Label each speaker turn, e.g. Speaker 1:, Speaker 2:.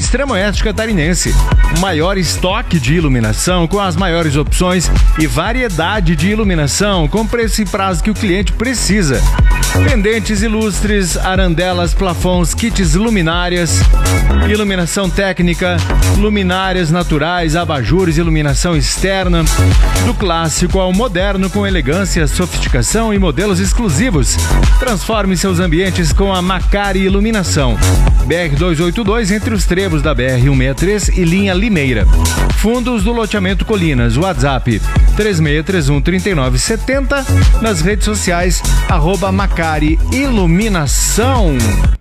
Speaker 1: extremo oeste catarinense. O maior estoque de iluminação com as maiores opções e variedade de iluminação com preço e prazo que o cliente precisa. Pendentes ilustres, arandelas, plafons, kits luminárias, iluminação técnica, luminárias naturais, abajures, iluminação externa, do clássico ao moderno com elegância, sofisticação e modelos exclusivos. Transforme seus ambientes com a Macari Iluminação. BR-282 entre os trevos da BR-163 e linha Limeira. Fundos do loteamento Colinas. WhatsApp 3631-3970. Nas redes sociais @Macari Iluminação.